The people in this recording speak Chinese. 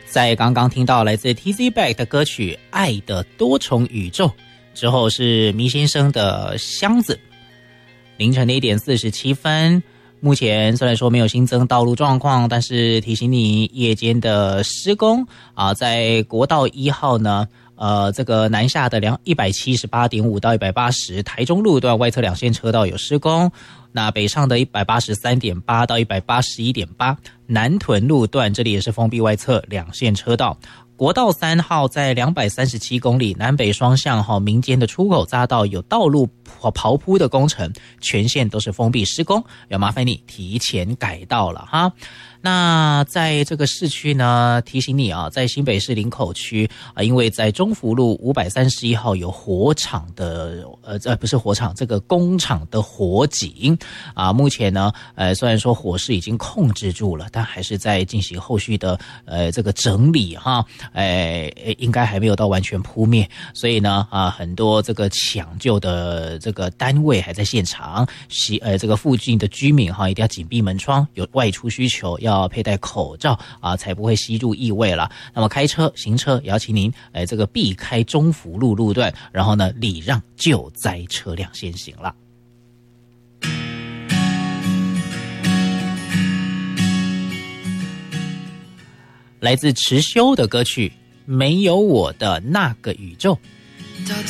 在刚刚听到来自 TZ Back 的歌曲《爱的多重宇宙》之后，是迷先生的箱子。凌晨的1点47分，目前虽然说没有新增道路状况，但是提醒你夜间的施工啊，在国道1号呢。这个南下的178.5到180，台中路段外侧2线车道有施工。那北上的183.8到181.8，南屯路段这里也是封闭外侧2线车道。国道3号在237公里南北双向民间的出口匝道有道路刨铺的工程，全线都是封闭施工，要麻烦你提前改道了哈。那在这个市区呢，提醒你啊，在新北市林口区因为在中福路531号有火场的不是火场，这个工厂的火警啊，目前呢虽然说火势已经控制住了，但还是在进行后续的这个整理哈，应该还没有到完全扑灭，所以呢很多这个抢救的这个单位还在现场，这个附近的居民哈一定要紧闭门窗，有外出需求要佩戴口罩啊，才不会吸入异味了。那么开车行车也要请您这个避开中福路路段，然后呢礼让救灾车辆先行了。来自池修的歌曲《没有我的那个宇宙》。